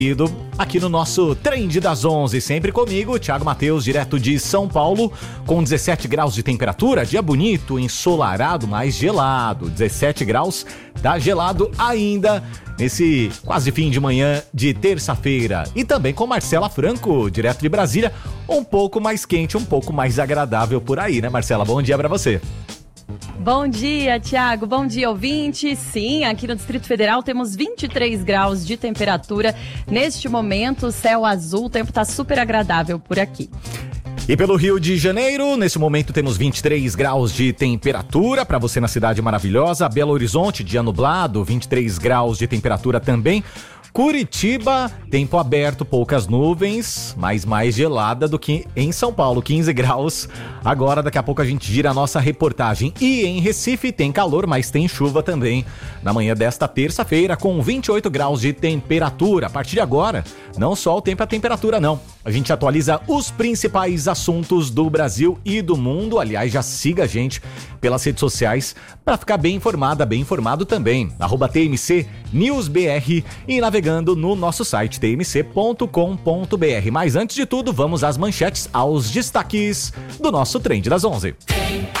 Aqui no nosso Trend das 11, sempre comigo, Thiago Matheus, direto de São Paulo, com 17 graus de temperatura, dia bonito, ensolarado, mas gelado, 17 graus, tá gelado ainda nesse quase fim de manhã de terça-feira. E também com Marcela Franco, direto de Brasília, um pouco mais quente, um pouco mais agradável por aí, né, Marcela? Bom dia pra você. Bom dia, Thiago. Bom dia, ouvinte. Sim, aqui no Distrito Federal temos 23 graus de temperatura. Neste momento, céu azul, o tempo tá super agradável por aqui. E pelo Rio de Janeiro, nesse momento temos 23 graus de temperatura para você na cidade maravilhosa. Belo Horizonte, dia nublado, 23 graus de temperatura também. Curitiba, tempo aberto, poucas nuvens, mas mais gelada do que em São Paulo, 15 graus. Agora, daqui a pouco a gente gira a nossa reportagem. E em Recife tem calor, mas tem chuva também na manhã desta terça-feira, com 28 graus de temperatura. A partir de agora, não só o tempo e a temperatura, não. A gente atualiza os principais assuntos do Brasil e do mundo. Aliás, já siga a gente pelas redes sociais para ficar bem informada, bem informado também. @TMC News BR e navegando no nosso site tmc.com.br. Mas antes de tudo, vamos às manchetes, aos destaques do nosso Trend das 11.